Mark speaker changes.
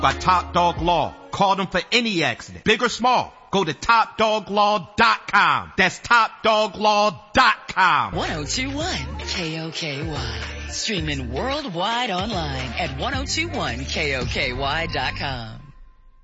Speaker 1: by Top Dog Law. Call them for any accident, big or small. Go to TopDogLaw.com. That's TopDogLaw.com.
Speaker 2: 1021 KOKY. Streaming worldwide online at 1021KOKY.com.